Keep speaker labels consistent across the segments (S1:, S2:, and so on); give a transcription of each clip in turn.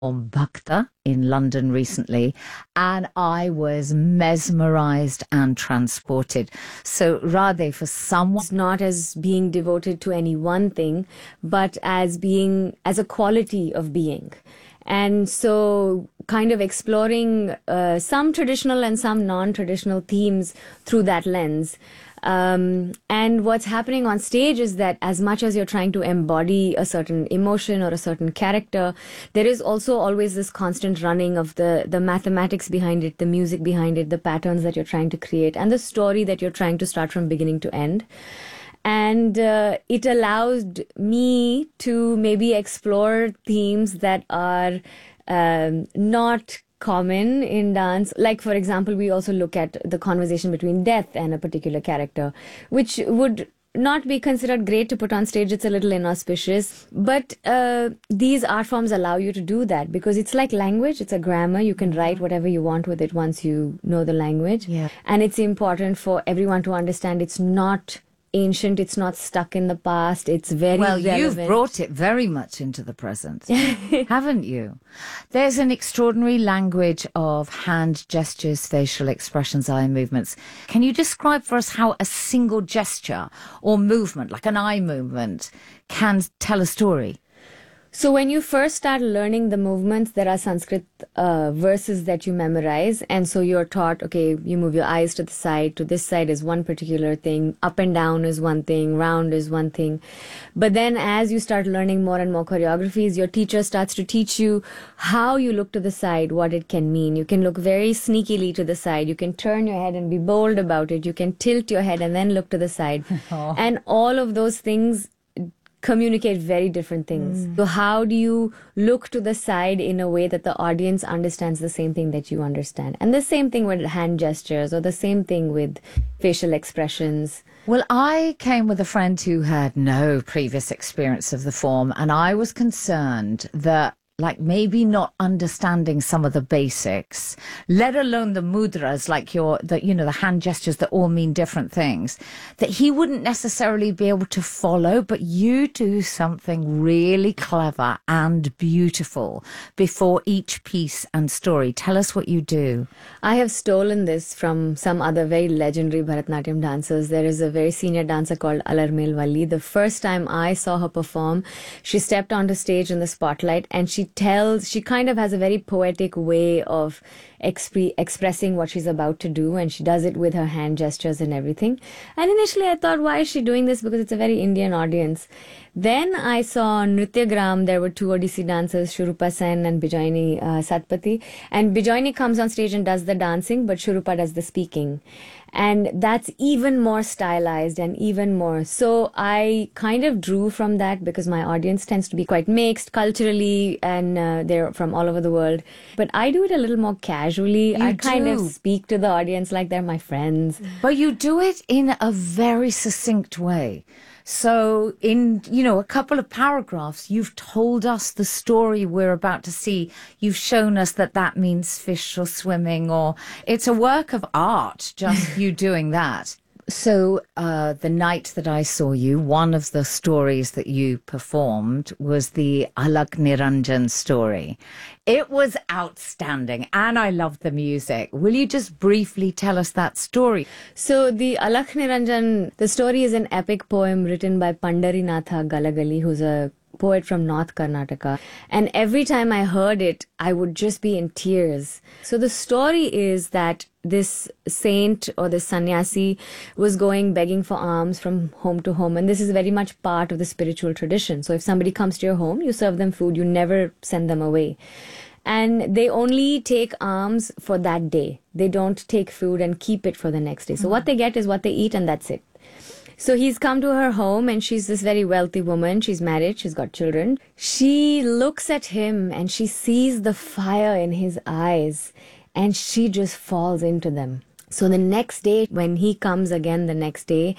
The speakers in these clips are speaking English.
S1: on Bhakta in London recently, and I was mesmerized and transported. So, Radhe, for someone,
S2: It's not as being devoted to any one thing, but as being, as a quality of being. And so, kind of exploring some traditional and some non traditional themes through that lens. And what's happening on stage is that as much as you're trying to embody a certain emotion or a certain character, there is also always this constant running of the mathematics behind it, the music behind it, the patterns that you're trying to create, and the story that you're trying to start from beginning to end. And it allowed me to maybe explore themes that are not common in dance. Like, for example, we also look at the conversation between death and a particular character, which would not be considered great to put on stage. It's a little inauspicious. But these art forms allow you to do that because it's like language. It's a grammar. You can write whatever you want with it once you know the language.
S1: Yeah.
S2: And it's important for everyone to understand it's not ancient, it's not stuck in the past, it's very relevant.
S1: You've brought it very much into the present, haven't you? There's an extraordinary language of hand gestures, facial expressions, eye movements. Can you describe for us how a single gesture or movement, like an eye movement, can tell a story?
S2: So when you first start learning the movements, there are Sanskrit verses that you memorize. And so you're taught, okay, you move your eyes to the side. To this side is one particular thing. Up and down is one thing. Round is one thing. But then as you start learning more and more choreographies, your teacher starts to teach you how you look to the side, what it can mean. You can look very sneakily to the side. You can turn your head and be bold about it. You can tilt your head and then look to the side. And all of those things communicate very different things. So how do you look to the side in a way that the audience understands the same thing that you understand? And the same thing with hand gestures or the same thing with facial expressions.
S1: Well, I came with a friend who had no previous experience of the form, and I was concerned that maybe not understanding some of the basics, let alone the mudras, like the hand gestures that all mean different things, that he wouldn't necessarily be able to follow. But you do something really clever and beautiful before each piece and story. Tell us what you do.
S2: I have stolen this from some other very legendary Bharatanatyam dancers. There is a very senior dancer called Alarmel Valli. The first time I saw her perform, she stepped onto stage in the spotlight and she kind of has a very poetic way of expressing what she's about to do, and she does it with her hand gestures and everything. And initially I thought, why is she doing this? Because it's a very Indian audience. Then I saw on Nrityagram, there were two Odissi dancers, Shurupa Sen and Bijoyini Satpathy. And Bijoyini comes on stage and does the dancing, but Shurupa does the speaking. And that's even more stylized and even more. So I kind of drew from that because my audience tends to be quite mixed culturally, and they're from all over the world. But I do it a little more casually. I kind of speak to the audience like they're my friends.
S1: But you do it in a very succinct way. So in, a couple of paragraphs, you've told us the story we're about to see. You've shown us that means fish or swimming, or it's a work of art, just you doing that. So the night that I saw you, one of the stories that you performed was the Alak Niranjan story. It was outstanding, and I loved the music. Will you just briefly tell us that story?
S2: So the Alak Niranjan, the story is an epic poem written by Pandarinatha Galagali, who's a poet from North Karnataka. And every time I heard it, I would just be in tears. So the story is that this saint or this sannyasi was going begging for alms from home to home. And this is very much part of the spiritual tradition. So if somebody comes to your home, you serve them food, you never send them away. And they only take alms for that day. They don't take food and keep it for the next day. So what they get is what they eat, and that's it. So he's come to her home, and she's this very wealthy woman. She's married. She's got children. She looks at him and she sees the fire in his eyes, and she just falls into them. So the next day, when he comes again the next day,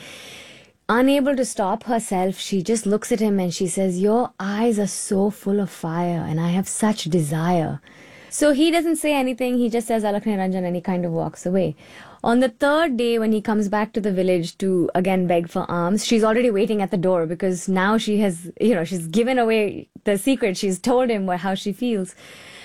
S2: unable to stop herself, she just looks at him and she says, "Your eyes are so full of fire and I have such desire." So he doesn't say anything. He just says Alak Niranjan and he kind of walks away. On the third day, when he comes back to the village to again beg for alms, she's already waiting at the door because now she has, she's given away the secret. She's told him how she feels.